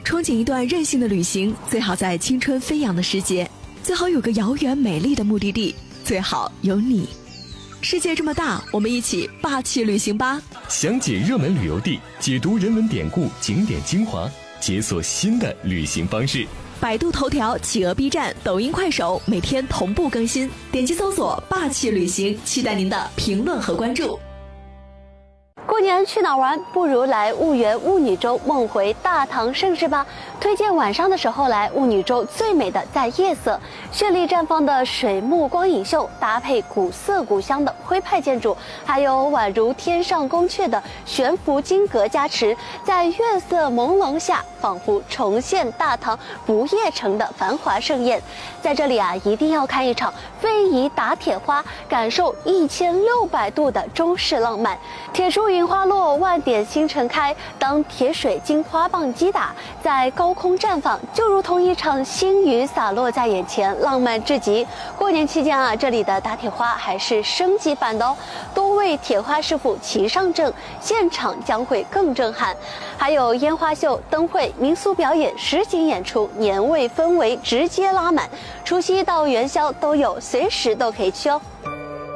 憧憬一段任性的旅行，最好在青春飞扬的时节，最好有个遥远美丽的目的地，最好有你。世界这么大，我们一起霸气旅行吧！ 详解热门旅游地，解读人文典故、景点精华，解锁新的旅行方式。 百度头条、企鹅 B 站、抖音、快手每天同步更新，点击搜索“霸气旅行”，期待您的评论和关注。 过年去哪儿玩？不如来婺源雾女洲梦回大唐盛世吧。推荐晚上的时候来雾女洲，最美的在夜色，绚丽绽放的水幕光影秀，搭配古色古香的徽派建筑，还有宛如天上宫阙的悬浮金阁加持，在月色朦胧下，仿佛重现大唐不夜城的繁华盛宴。在这里啊，一定要看一场非遗打铁花，感受1600度的中式浪漫。铁树银花落，万点星辰开。当铁水晶花棒击打，在高空绽放，就如同一场星雨洒落在眼前，浪漫至极。过年期间啊，这里的打铁花还是升级版的哦，多位铁花师傅齐上阵，现场将会更震撼。还有烟花秀、灯会、民俗表演、实景演出，年味氛围直接拉满。除夕到元宵都有，随时都可以去哦。